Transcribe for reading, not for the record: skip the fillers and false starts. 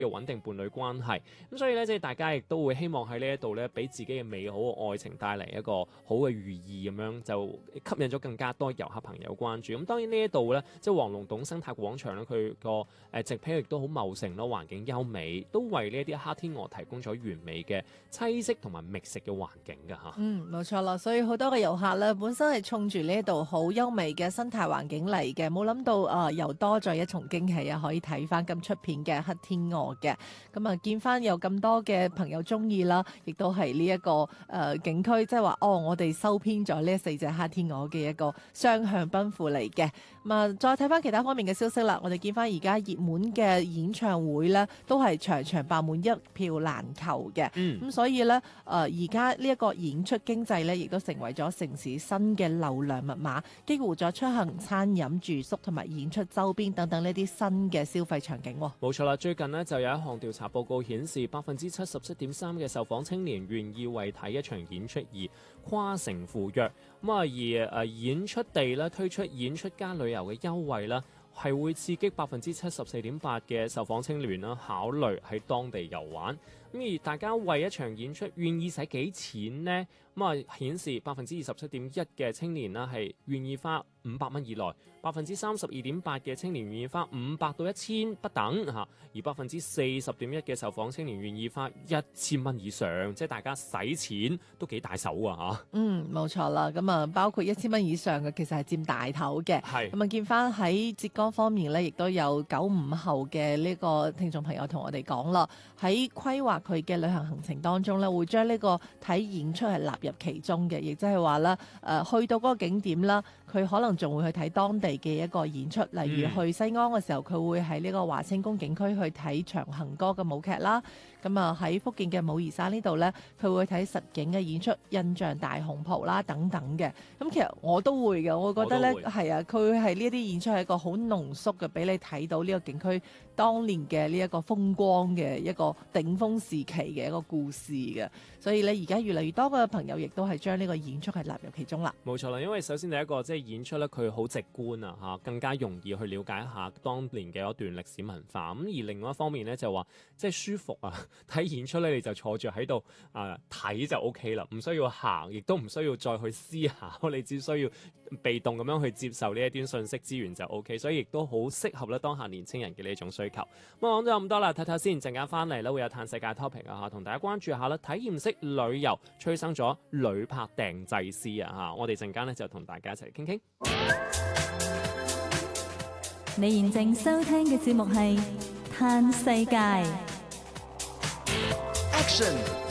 嘅穩定伴侶關係。咁所以咧，即係大家亦都會希望喺呢一度咧，俾自己嘅美好嘅愛情帶嚟一個好嘅寓意，咁樣就吸引咗更加多遊客朋友關注。咁當然呢一度咧，即係黃龍洞生態廣場咧，佢個植被亦都好茂盛咯，環境優美，都為呢一啲黑天鵝提供咗完美嘅棲息同埋覓食嘅環境㗎嚇。 冇錯啦，所以好多嘅遊客咧，本身係衝住呢一度好優美嘅生態環境嚟嘅，冇諗到又多咗一重驚喜啊！可以睇翻咁出片嘅黑天鵝嘅，咁啊見翻有咁多嘅朋友中意啦，亦都係呢一個景區，即係話我哋收編咗呢4隻黑天鵝嘅一個雙向奔赴嚟嘅。咁啊，再睇翻其他方面嘅消息啦，我哋見翻而家熱門嘅演唱會咧，都係場場爆滿，一票難求嘅。咁所以咧，而家呢一個演出經濟咧，亦都成為咗城市新嘅流量密碼，激活咗出行、餐飲、住宿同埋演出周邊等等呢啲新嘅消費場景。 冇錯啦，最近呢就有一項調查報告顯示，77.3%嘅受訪青年願意為睇一場演出而跨城赴約。咁而演出地咧推出演出加旅遊嘅優惠啦，係會刺激74.8%嘅受訪青年啦考慮喺當地遊玩。咁而大家為一場演出願意使幾錢呢？顯示27.1%嘅青年啦係願意花500蚊以內，32.8%嘅青年願意花500到1000不等嚇，而40.1%嘅受訪青年願意花1000蚊以上，即係大家使錢都幾大手啊嚇。 冇錯啦，咁啊包括1000蚊以上嘅其實係佔大頭嘅。咁啊見翻喺浙江方面咧，亦都有95後嘅呢個聽眾朋友同我哋講啦，喺規劃佢嘅旅行行程當中咧，會將呢個睇演出係納入其中嘅，亦即係話啦，去到嗰個景點啦，佢可能仲會去睇當地嘅一個演出，例如去西安嘅時候，佢會喺呢個華清宮景區去睇長行歌嘅舞劇啦。咁啊喺福建嘅武夷山呢度呢，佢會睇實景嘅演出，印象大紅袍啦等等嘅。咁其實我都會嘅，我覺得呢係啊，佢係呢一啲演出係一個好濃縮嘅，俾你睇到呢個景區當年嘅呢一個風光嘅一個頂峰時期嘅一個故事嘅。所以呢，而家越嚟越多嘅朋友亦都係將呢個演出係納入其中啦。 冇錯啦，因為首先第一個即係演出咧，佢好直觀啊嚇，更加容易去了解一下當年嘅一段歷史文化。咁而另外一方面咧，就話即係舒服啊，睇演出咧你就坐住喺度睇就 OK 啦，唔需要行，亦都唔需要再去思考，你只需要被動咁樣去接受呢一啲信息資源就 OK， 所以亦都好適合咧當下年青人嘅呢種需求。咁講咗咁多啦，睇睇先，陣間翻嚟咧會有嘆世界 topic 啊嚇，同大家關注下啦，體驗式旅遊催生咗旅拍訂製師啊嚇，我哋陣間咧就同大家一齊嚟傾傾。 你現正收聽嘅節目係嘆世界。 Action